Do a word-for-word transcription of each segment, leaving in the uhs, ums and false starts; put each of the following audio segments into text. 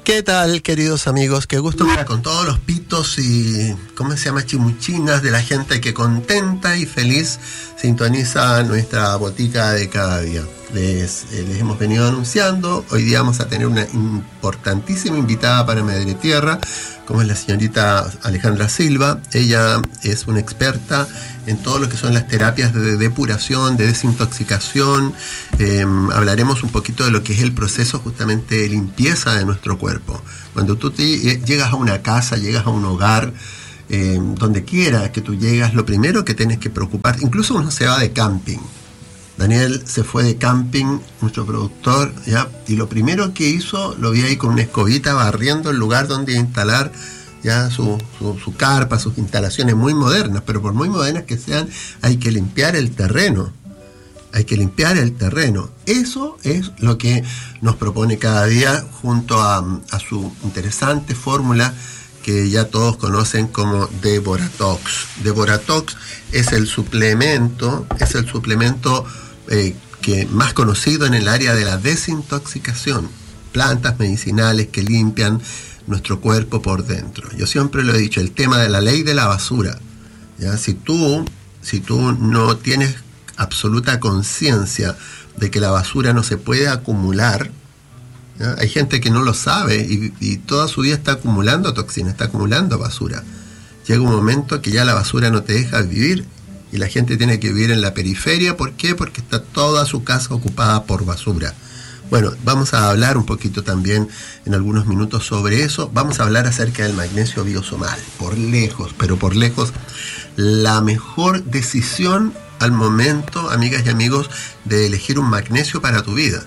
¿Qué tal, queridos amigos? Qué gusto estar con todos los pitos y, ¿cómo se llama? Chimuchinas de la gente que contenta y feliz sintoniza nuestra botica de cada día. Les, eh, les hemos venido anunciando, hoy día vamos a tener una importantísima invitada para Madre Tierra, como es la señorita Alejandra Silva. Ella es una experta en todo lo que son las terapias de depuración, de desintoxicación. Eh, hablaremos un poquito de lo que es el proceso justamente de limpieza de nuestro cuerpo. Cuando tú te, llegas a una casa, llegas a un hogar, eh, donde quiera que tú llegas, lo primero que tienes que preocupar, incluso uno se va de camping. Daniel se fue de camping, nuestro productor, ¿ya? Y lo primero que hizo, lo vi ahí con una escobita barriendo el lugar donde instalar ya su, su, su carpa, sus instalaciones muy modernas, pero por muy modernas que sean, hay que limpiar el terreno. Hay que limpiar el terreno. Eso es lo que nos propone cada día junto a, a su interesante fórmula que ya todos conocen como Deboratox. Deboratox es el suplemento, es el suplemento eh, que más conocido en el área de la desintoxicación. Plantas medicinales que limpian nuestro cuerpo por dentro. Yo siempre lo he dicho, el tema de la ley de la basura. ¿Ya? Si tú, si tú no tienes absoluta conciencia de que la basura no se puede acumular, ¿ya? Hay gente que no lo sabe y, y toda su vida está acumulando toxina, está acumulando basura. Llega un momento que ya la basura no te deja vivir y la gente tiene que vivir en la periferia. ¿Por qué? Porque está toda su casa ocupada por basura. Bueno, vamos a hablar un poquito también en algunos minutos sobre eso. Vamos a hablar acerca del magnesio biosomal, por lejos, pero por lejos, la mejor decisión al momento, amigas y amigos, de elegir un magnesio para tu vida.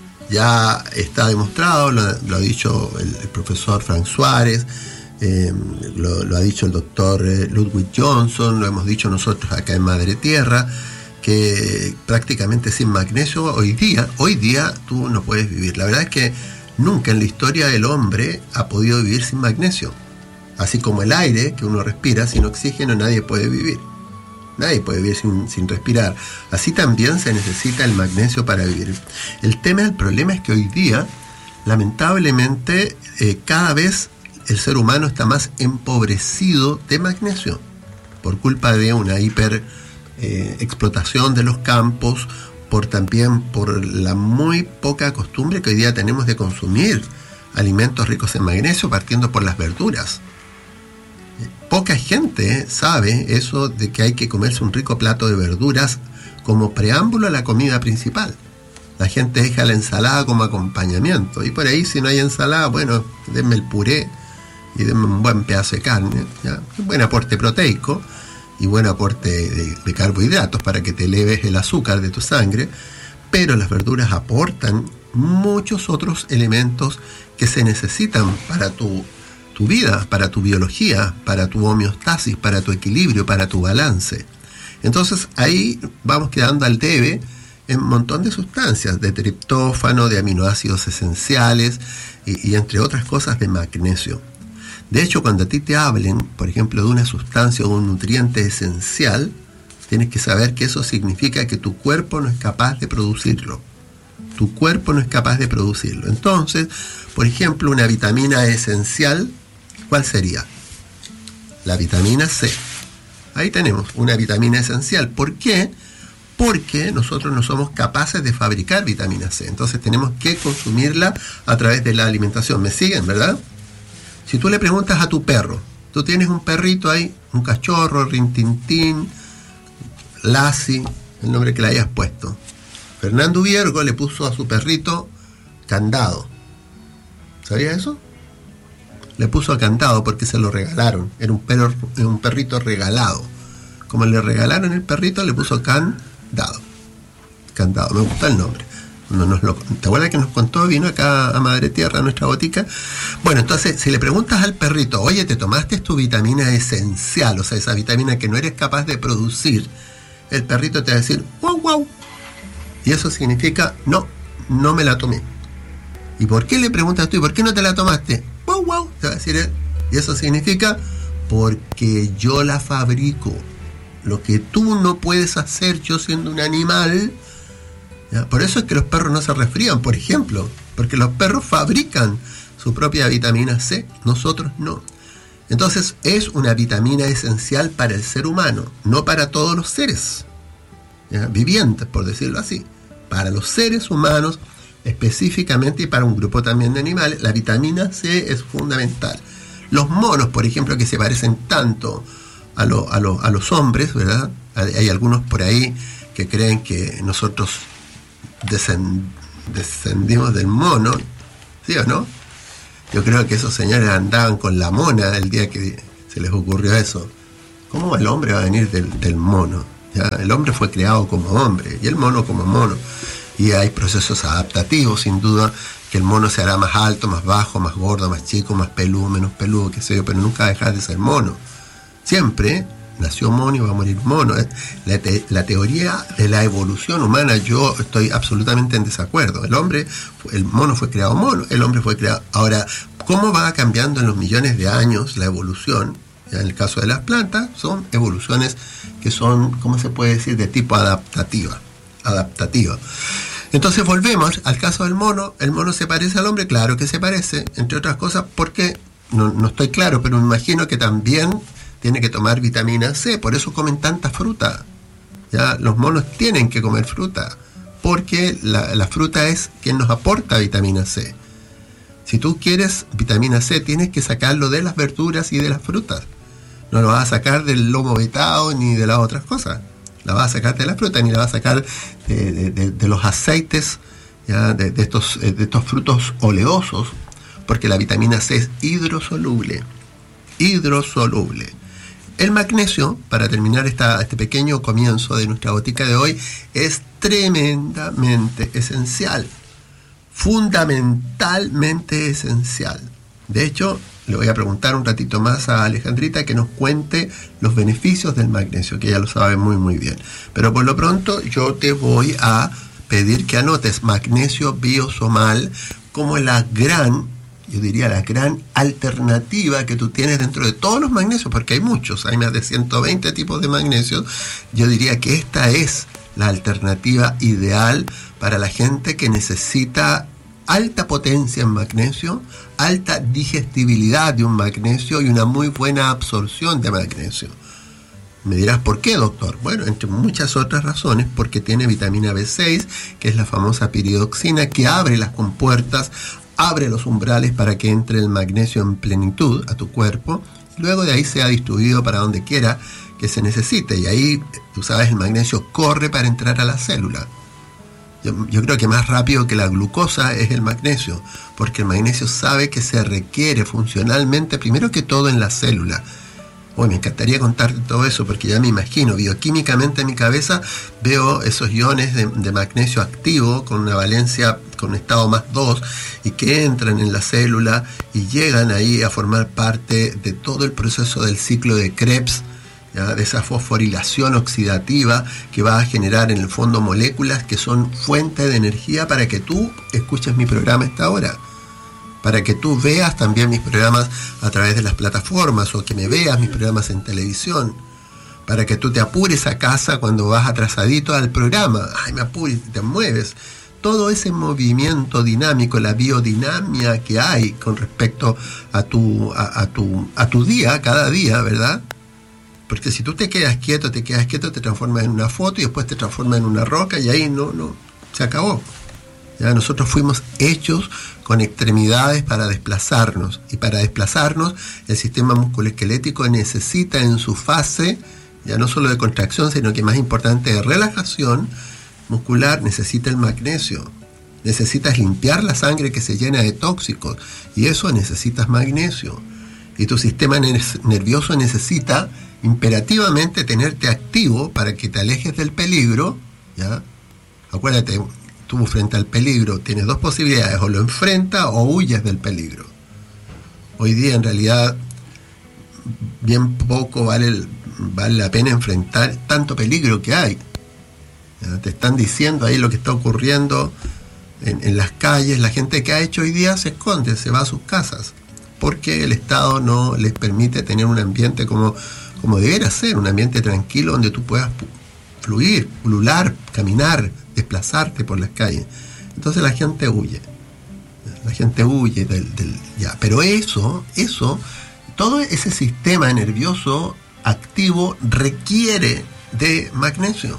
Ya está demostrado, lo, lo ha dicho el, el profesor Frank Suárez, eh, lo, lo ha dicho el doctor Ludwig Johnson, lo hemos dicho nosotros acá en Madre Tierra, que prácticamente sin magnesio hoy día, hoy día tú no puedes vivir. La verdad es que nunca en la historia del hombre ha podido vivir sin magnesio. Así como el aire que uno respira, sin oxígeno nadie puede vivir. Nadie puede vivir sin, sin respirar. Así también se necesita el magnesio para vivir. El tema, el problema es que hoy día, lamentablemente, eh, cada vez el ser humano está más empobrecido de magnesio por culpa de una hiper eh, explotación de los campos, por también por la muy poca costumbre que hoy día tenemos de consumir alimentos ricos en magnesio, partiendo por las verduras. Poca gente sabe eso de que hay que comerse un rico plato de verduras como preámbulo a la comida principal. La gente deja la ensalada como acompañamiento. Y por ahí, si no hay ensalada, bueno, denme el puré y denme un buen pedazo de carne. ¿Ya? Un buen aporte proteico y buen aporte de, de carbohidratos para que te eleves el azúcar de tu sangre. Pero las verduras aportan muchos otros elementos que se necesitan para tu tu vida, para tu biología, para tu homeostasis, para tu equilibrio, para tu balance. Entonces ahí vamos quedando al debe en un montón de sustancias, de triptófano, de aminoácidos esenciales y, y entre otras cosas de magnesio. De hecho, cuando a ti te hablen, por ejemplo, de una sustancia o un nutriente esencial, tienes que saber que eso significa que tu cuerpo no es capaz de producirlo. Tu cuerpo no es capaz de producirlo. Entonces, por ejemplo, una vitamina esencial, ¿cuál sería? La vitamina C. Ahí tenemos una vitamina esencial. ¿Por qué? Porque nosotros no somos capaces de fabricar vitamina C. Entonces tenemos que consumirla a través de la alimentación. ¿Me siguen, verdad? Si tú le preguntas a tu perro, tú tienes un perrito ahí, un cachorro, Rintintín, Lassie, el nombre que le hayas puesto. Fernando Viergo le puso a su perrito Candado. ¿Sabías eso? Le puso a Candado porque se lo regalaron. Era un, perro, un perrito regalado. Como le regalaron el perrito, le puso Candado. Candado, me gusta el nombre. No nos lo, ¿te acuerdas que nos contó? Vino acá a Madre Tierra, a nuestra botica. Bueno, entonces, si le preguntas al perrito, oye, ¿te tomaste tu vitamina esencial? O sea, esa vitamina que no eres capaz de producir. El perrito te va a decir, wow, wow. Y eso significa, no, no me la tomé. ¿Y por qué le preguntas tú? ¿Y por qué no te la tomaste? Wow, wow, te va a decir él. Y eso significa, porque yo la fabrico. Lo que tú no puedes hacer yo siendo un animal. ¿Ya? Por eso es que los perros no se resfrían, por ejemplo. porque los perros fabrican su propia vitamina C, nosotros no. Entonces es una vitamina esencial para el ser humano, no para todos los seres, ¿ya?, vivientes, por decirlo así. Para los seres humanos específicamente y para un grupo también de animales, la vitamina C es fundamental. Los monos, por ejemplo, que se parecen tanto a, lo, a, lo, a los hombres, ¿verdad? Hay algunos por ahí que creen que nosotros descend, descendimos del mono, ¿sí o no? Yo creo que esos señores andaban con la mona el día que se les ocurrió eso. ¿Cómo el hombre va a venir del, del mono? ¿Ya? El hombre fue creado como hombre y el mono como mono. Y hay procesos adaptativos, sin duda, que el mono se hará más alto, más bajo, más gordo, más chico, más peludo, menos peludo, qué sé yo, pero nunca va a dejar de ser mono. Siempre nació mono y va a morir mono. La, te, la teoría de la evolución humana, yo estoy absolutamente en desacuerdo. El hombre, el mono fue creado mono, el hombre fue creado... Ahora, ¿cómo va cambiando en los millones de años la evolución? Ya en el caso de las plantas, son evoluciones que son, ¿cómo se puede decir?, de tipo adaptativa. adaptativa. Entonces volvemos al caso del mono. ¿El mono se parece al hombre? Claro que se parece, entre otras cosas porque, no, no estoy claro, pero me imagino que también tiene que tomar vitamina C, por eso comen tanta fruta. ¿Ya? Los monos tienen que comer fruta, porque la, la fruta es quien nos aporta vitamina C. Si tú quieres vitamina C, tienes que sacarlo de las verduras y de las frutas. No lo vas a sacar del lomo vetado ni de las otras cosas. La vas a sacar de la fruta, ni la vas a sacar de, de, de, de los aceites, ¿ya? De, de, estos, de estos frutos oleosos, porque la vitamina C es hidrosoluble. Hidrosoluble. El magnesio, para terminar esta, este pequeño comienzo de nuestra botica de hoy, es tremendamente esencial. Fundamentalmente esencial. De hecho, le voy a preguntar un ratito más a Alejandrita que nos cuente los beneficios del magnesio, que ella lo sabe muy muy bien. Pero por lo pronto yo te voy a pedir que anotes magnesio biosomal como la gran, yo diría la gran alternativa que tú tienes dentro de todos los magnesios, porque hay muchos, hay más de ciento veinte tipos de magnesio. Yo diría que esta es la alternativa ideal para la gente que necesita alta potencia en magnesio, alta digestibilidad de un magnesio y una muy buena absorción de magnesio. Me dirás, ¿por qué, doctor? Bueno, entre muchas otras razones, porque tiene vitamina B seis, que es la famosa piridoxina, que abre las compuertas, abre los umbrales para que entre el magnesio en plenitud a tu cuerpo, y luego de ahí sea distribuido para donde quiera que se necesite, y ahí, tú sabes, el magnesio corre para entrar a la célula. Yo, yo creo que más rápido que la glucosa es el magnesio, porque el magnesio sabe que se requiere funcionalmente, primero que todo en la célula. Uy, me encantaría contarte todo eso, porque ya me imagino, bioquímicamente en mi cabeza veo esos iones de, de magnesio activo con una valencia, con un estado más dos, y que entran en la célula y llegan ahí a formar parte de todo el proceso del ciclo de Krebs, ¿ya? De esa fosforilación oxidativa que va a generar en el fondo moléculas que son fuente de energía para que tú escuches mi programa a esta hora, para que tú veas también mis programas a través de las plataformas, o que me veas mis programas en televisión, para que tú te apures a casa cuando vas atrasadito al programa. Ay, me apures, te mueves. Todo ese movimiento dinámico, la biodinamia que hay con respecto a tu, a, a tu, a tu día, cada día, ¿verdad? Porque si tú te quedas quieto, te quedas quieto, te transformas en una foto y después te transformas en una roca y ahí no, no, se acabó. Ya nosotros fuimos hechos con extremidades para desplazarnos, y para desplazarnos el sistema musculoesquelético necesita en su fase, ya no solo de contracción, sino que más importante de relajación muscular, necesita el magnesio. Necesitas limpiar la sangre que se llena de tóxicos, y eso necesitas magnesio. Y tu sistema nervioso necesita imperativamente tenerte activo para que te alejes del peligro, ¿ya? Acuérdate, tú frente al peligro tienes dos posibilidades: o lo enfrentas o huyes del peligro. Hoy día en realidad bien poco vale, el, vale la pena enfrentar tanto peligro que hay. ¿Ya? Te están diciendo ahí lo que está ocurriendo en, en las calles. La gente que ha hecho hoy día se esconde, se va a sus casas, porque el Estado no les permite tener un ambiente como, como debería ser, un ambiente tranquilo donde tú puedas fluir, pulular, caminar, desplazarte por las calles. Entonces la gente huye. La gente huye del, del ya. Pero eso, eso, todo ese sistema nervioso activo requiere de magnesio.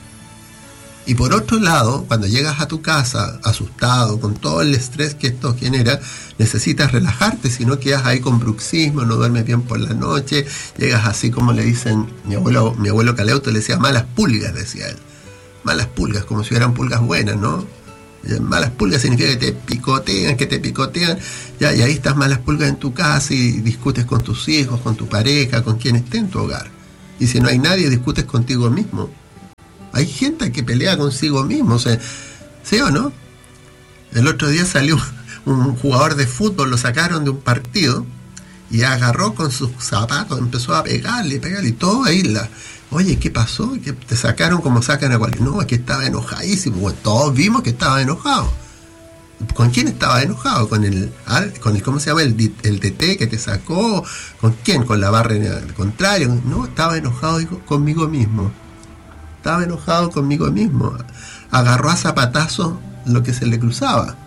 Y por otro lado, cuando llegas a tu casa asustado, con todo el estrés que esto genera, necesitas relajarte, si no quedas ahí con bruxismo, no duermes bien por la noche, llegas así como le dicen, mi abuelo, mi abuelo Caleuto le decía malas pulgas, decía él. Malas pulgas, como si fueran pulgas buenas, ¿no? Malas pulgas significa que te picotean, que te picotean, ya, y ahí estás malas pulgas en tu casa y discutes con tus hijos, con tu pareja, con quien esté en tu hogar. Y si no hay nadie, discutes contigo mismo. Hay gente que pelea consigo mismo, o sea, ¿sí o no? El otro día salió un jugador de fútbol, lo sacaron de un partido y agarró con sus zapatos, empezó a pegarle, pegarle, y todo ahí la... Oye, ¿qué pasó? ¿Que te sacaron como sacan a cualquier? No, es que estaba enojadísimo. Bueno, todos vimos que estaba enojado. ¿Con quién estaba enojado? ¿Con el, con el ¿cómo se llama? El, el D T que te sacó? ¿Con quién? ¿Con la barra al contrario? No, estaba enojado conmigo mismo. Estaba enojado conmigo mismo. Agarró a zapatazos lo que se le cruzaba.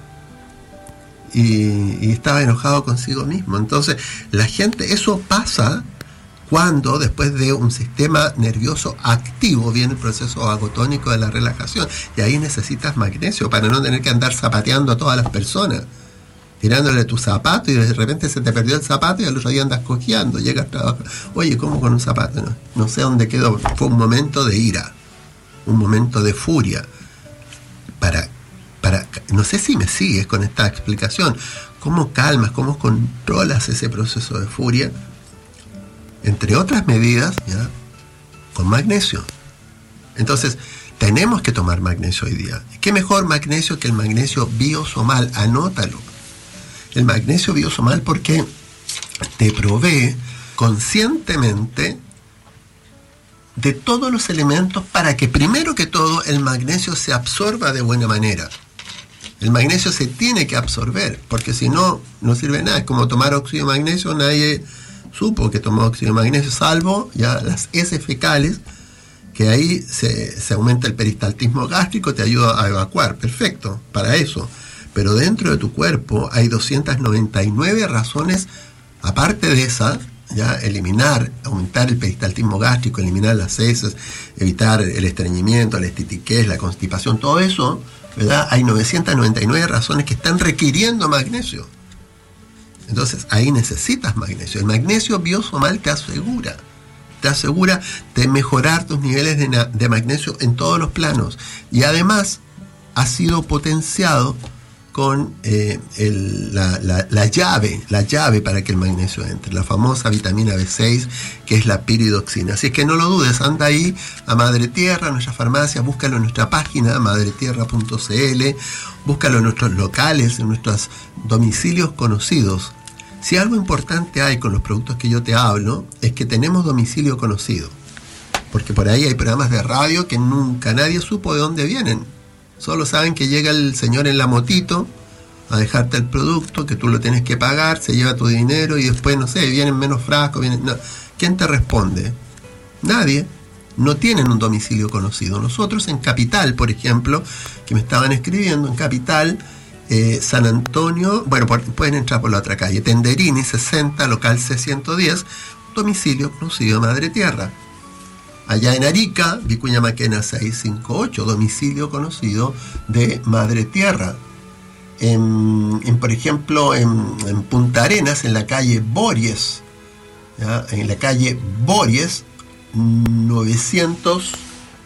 Y, y estaba enojado consigo mismo. Entonces, la gente, eso pasa cuando después de un sistema nervioso activo viene el proceso vagotónico de la relajación. Y ahí necesitas magnesio para no tener que andar zapateando a todas las personas, tirándole tu zapato y de repente se te perdió el zapato y al otro día andas cojeando, llegas a trabajar. Oye, ¿cómo con un zapato? No, no sé dónde quedó. Fue un momento de ira, un momento de furia. Para, para, no sé si me sigues con esta explicación. ¿Cómo calmas, cómo controlas ese proceso de furia? Entre otras medidas, ¿ya? Con magnesio. Entonces, tenemos que tomar magnesio hoy día. ¿Qué mejor magnesio que el magnesio biosomal? Anótalo. El magnesio biosomal porque te provee conscientemente de todos los elementos para que primero que todo el magnesio se absorba de buena manera. El magnesio se tiene que absorber, porque si no, no sirve de nada. Es como tomar óxido de magnesio, nadie supo que tomó óxido de magnesio, salvo ya las heces fecales, que ahí se, se aumenta el peristaltismo gástrico, te ayuda a evacuar, perfecto, para eso. Pero dentro de tu cuerpo hay doscientas noventa y nueve razones, aparte de esa, ya eliminar, aumentar el peristaltismo gástrico, eliminar las heces, evitar el estreñimiento, la estitiquez, la constipación, todo eso, ¿verdad? Hay novecientas noventa y nueve razones que están requiriendo magnesio. Entonces ahí necesitas magnesio. El magnesio biosomal te asegura, te asegura de mejorar tus niveles de, de magnesio en todos los planos. Y además ha sido potenciado con eh, el, la, la, la llave, la llave para que el magnesio entre, la famosa vitamina B seis, que es la piridoxina. Así es que no lo dudes, anda ahí a Madre Tierra, a nuestra farmacia, búscalo en nuestra página, madre tierra punto c l, búscalo en nuestros locales, en nuestros domicilios conocidos. Si algo importante hay con los productos que yo te hablo, es que tenemos domicilio conocido. Porque por ahí hay programas de radio que nunca nadie supo de dónde vienen. Solo saben que llega el señor en la motito a dejarte el producto, que tú lo tienes que pagar, se lleva tu dinero y después, no sé, vienen menos frascos, vienen... No. ¿Quién te responde? Nadie. No tienen un domicilio conocido. Nosotros en Capital, por ejemplo, que me estaban escribiendo, en Capital... Eh, San Antonio, bueno, por, pueden entrar por la otra calle, Tenderini sesenta, local C ciento diez, domicilio conocido Madre Tierra. Allá en Arica, Vicuña Maquena seiscientos cincuenta y ocho, domicilio conocido de Madre Tierra. En, en, por ejemplo, en, en Punta Arenas, en la calle Bories, ¿ya? En la calle Bories, novecientos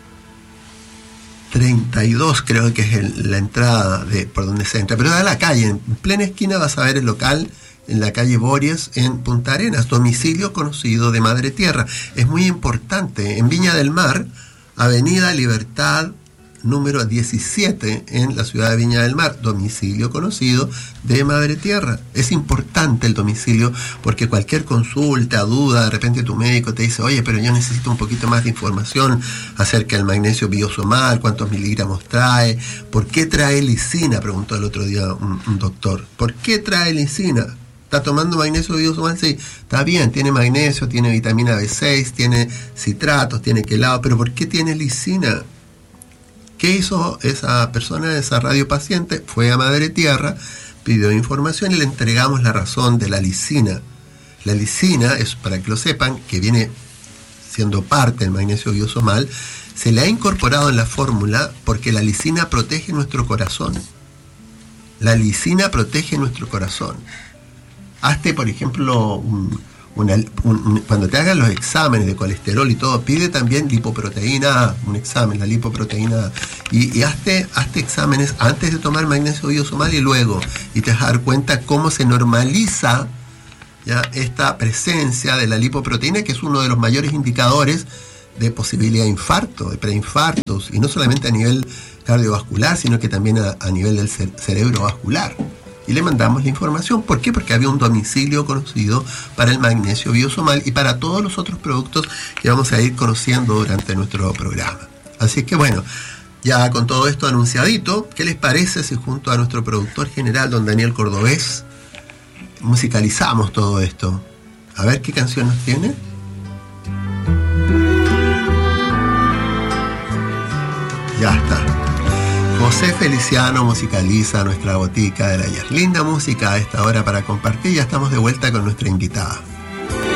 treinta y dos creo que es el, la entrada de por donde se entra, pero da la calle, en plena esquina vas a ver el local en la calle Bories en Punta Arenas, domicilio conocido de Madre Tierra. Es muy importante. En Viña del Mar, Avenida Libertad número diecisiete en la ciudad de Viña del Mar, domicilio conocido de Madre Tierra. Es importante el domicilio porque cualquier consulta, duda, de repente tu médico te dice, oye, pero yo necesito un poquito más de información acerca del magnesio biosomal, cuántos miligramos trae, ¿por qué trae lisina? Preguntó el otro día un, un doctor. ¿Por qué trae lisina? ¿Está tomando magnesio biosomal? Sí, está bien, tiene magnesio, tiene vitamina B seis, tiene citratos, tiene quelado, pero ¿por qué tiene lisina? ¿Qué hizo esa persona, esa radiopaciente? Fue a Madre Tierra, pidió información y le entregamos la razón de la lisina. La lisina es, para que lo sepan, que viene siendo parte del magnesio biosomal, se le ha incorporado en la fórmula porque la lisina protege nuestro corazón. La lisina protege nuestro corazón. Hazte, por ejemplo, un, una, un, cuando te hagan los exámenes de colesterol y todo, pide también lipoproteína A, un examen, la lipoproteína A. Y, y hazte, hazte exámenes antes de tomar magnesio biosomal y luego. Y te vas a dar cuenta cómo se normaliza ya esta presencia de la lipoproteína, que es uno de los mayores indicadores de posibilidad de infarto, de preinfartos, y no solamente a nivel cardiovascular, sino que también a, a nivel del cere- cerebro vascular. Y le mandamos la información. ¿Por qué? Porque había un domicilio conocido para el magnesio biosomal y para todos los otros productos que vamos a ir conociendo durante nuestro programa. Así que bueno, ya con todo esto anunciadito, ¿qué les parece si junto a nuestro productor general, don Daniel Cordobés, musicalizamos todo esto? A ver qué canción nos tiene. Ya está. José Feliciano musicaliza nuestra botica del ayer. Linda música a esta hora para compartir. Ya estamos de vuelta con nuestra invitada.